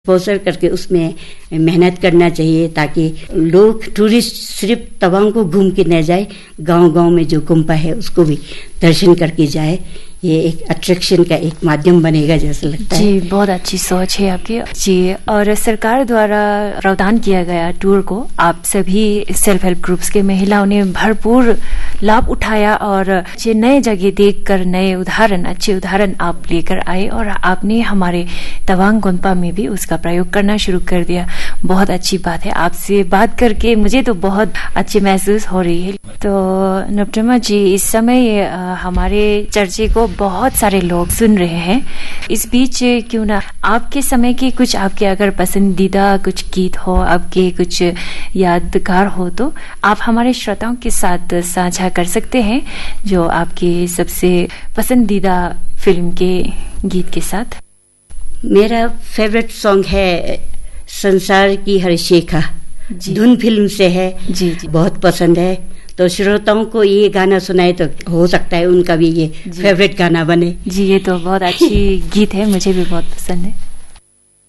Sponsor करके उसमें मेहनत करना चाहिए ताकि लोग टूरिस्ट सिर्फ तवांग को घूम के न जाए, गांव-गांव में जो गुम्पा है उसको भी दर्शन करके जाए। ये एक अट्रैक्शन का एक माध्यम बनेगा जैसा लगता है। जी, बहुत अच्छी सोच है आपकी। जी, और सरकार द्वारा प्रावधान किया गया टूर को आप सभी सेल्फ हेल्प ग्रुप्स के महिलाओं ने भरपूर लाभ उठाया और ये नए जगह देखकर नए उदाहरण, अच्छे उदाहरण आप लेकर आए और आपने हमारे तवांग गोम्पा में भी उसका प्रयोग करना शुरू कर दिया। बहुत अच्छी बात है। आपसे बात करके मुझे तो बहुत अच्छी महसूस हो रही है। तो नोप्टोमा जी, इस समय हमारे चर्चे को बहुत सारे लोग सुन रहे हैं। इस बीच क्यों ना आपके समय के कुछ, आपके अगर पसंदीदा कुछ गीत हो, आपके कुछ यादगार हो, तो आप हमारे श्रोताओं के साथ साझा कर सकते हैं जो आपके सबसे पसंदीदा फिल्म के गीत के साथ। मेरा फेवरेट सॉन्ग है संसार की हर शेखा, धुन फिल्म से है। जी, बहुत पसंद है। तो श्रोताओं को ये गाना सुनाए तो हो सकता है उनका भी ये फेवरेट गाना बने। जी, ये तो बहुत अच्छी गीत है, मुझे भी बहुत पसंद है।